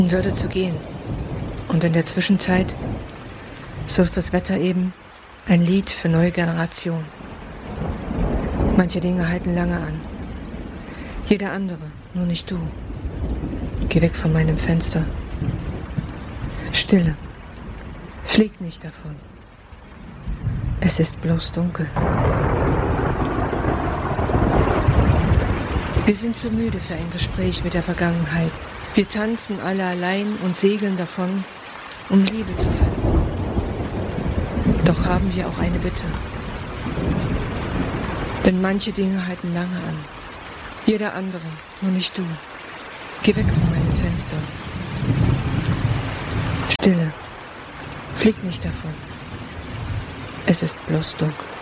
würde zu gehen. Und in der Zwischenzeit, so ist das Wetter eben, ein Lied für neue Generationen. Manche Dinge halten lange an. Jeder andere, nur nicht du. Geh weg von meinem Fenster. Stille. Flieg nicht davon. Es ist bloß dunkel. Wir sind zu müde für ein Gespräch mit der Vergangenheit. Wir tanzen alle allein und segeln davon, um Liebe zu finden. Doch haben wir auch eine Bitte. Denn manche Dinge halten lange an. Jeder andere, nur nicht du. Geh weg von meinem Fenster. Stille. Flieg nicht davon. Es ist bloß dunkel.